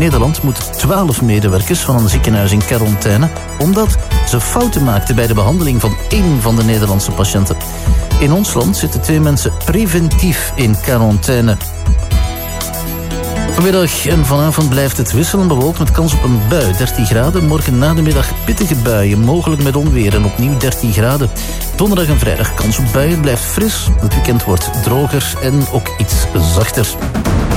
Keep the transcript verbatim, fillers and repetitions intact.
Nederland moet twaalf medewerkers van een ziekenhuis in quarantaine, omdat ze fouten maakten bij de behandeling van één van de Nederlandse patiënten. In ons land zitten twee mensen preventief in quarantaine. Vanmiddag en vanavond blijft het wisselend bewolkt met kans op een bui. dertien graden, morgen na de middag pittige buien, mogelijk met onweer en opnieuw dertien graden. Donderdag en vrijdag kans op buien, blijft fris. Het weekend wordt droger en ook iets zachter.